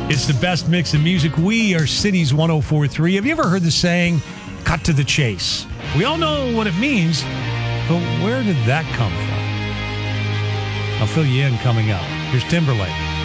It's the best mix of music. We are Cities 104.3. Have you ever heard the saying, cut to the chase? We all know what it means, but where did that come from? I'll fill you in coming up. Here's Timberlake.